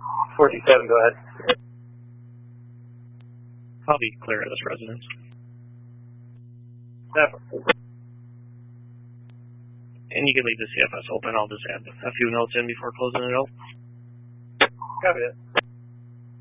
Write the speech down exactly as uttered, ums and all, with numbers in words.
four two seven, go ahead. I'll be clear of this residence. Never. And you can leave the C F S open. I'll just add a few notes in before closing it out. Copy that.